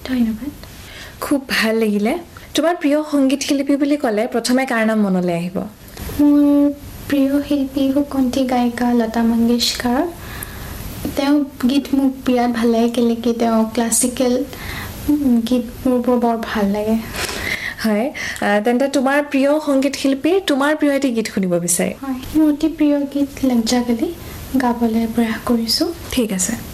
ধন্যবাদ খুব ভাল লাগিলে তোমাৰ প্ৰিয় সংগীত শিল্পী বুলি ক'লে প্ৰথমে কাৰ নাম মনলৈ আহিব মোৰ প্ৰিয় শিল্পী কণ্ঠী গায়িকা লতা মংগেশকাৰ তেওঁ গীত মোক বিৰাট ভাল লাগে কেলেকি তেওঁ ক্লাছিকেল গীত মোৰ বৰ ভাল লাগে হয় তেন্তে তোমাৰ প্ৰিয় সংগীত শিল্পীৰ তোমাৰ প্ৰিয় এটি গীত শুনিব বিচাৰে হয় মোৰ অতি প্ৰিয় গীত লজ্জা গালি গাবলৈ প্ৰয়াস কৰিছোঁ ঠিক আছে